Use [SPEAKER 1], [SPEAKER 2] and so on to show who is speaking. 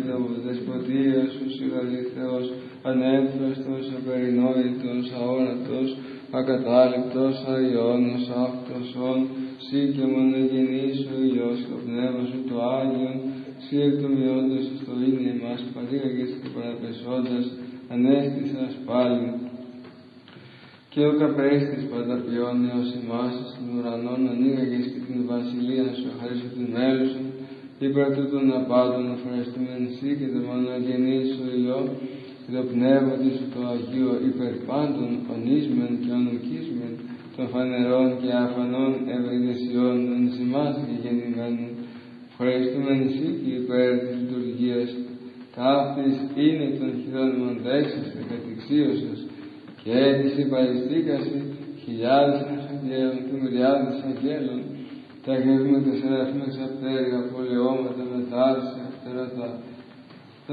[SPEAKER 1] Θεού, δεσποτείας σου δηλαδή Θεός, ανέφραστος, απερινόητος, αόρατος, ακατάληπτος, αιώνος, αυτοσόν, σύ και μονογενής ο Υιός και το Πνεύμα σου το Άγιον, σύ εκ των μειώντας στο είναι εμάς, παρήγαγες και παραπεσόντας, ανέστησας πάλι. Και ο καπέστης πανταπιών έως εμάς των ουρανών ανοίγαγες και την βασιλεία σου χαρίσου την μέλου σου, υπέρ τούτων απάντων ευχαριστούμεν σύ και το μονογενής ο Υιό και το Πνεύμα σου το Αγίο υπέρ πάντων ονείσμεν και ονουκίσμεν των φανερών και αφανών ευεργεσιών των σημάς και γεννημένων. Ευχαριστούμεν σύ και υπέρ της λειτουργίας ταύτης είναι των χειρών μοντέξας και κατηξίωσας και της υπαριστήκαση χιλιάδες αγγέλων και μυριάδες αγγέλων, τα γεύματα σεραφείμες απτέρια, πολεώματα, μετάδυση, φτερά το